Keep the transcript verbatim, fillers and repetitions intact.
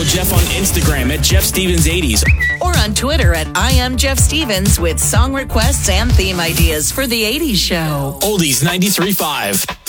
Jeff on Instagram at Jeff Stevens eighties. Or on Twitter at I am Jeff Stevens with song requests and theme ideas for the eighties show. Oldies ninety-three point five.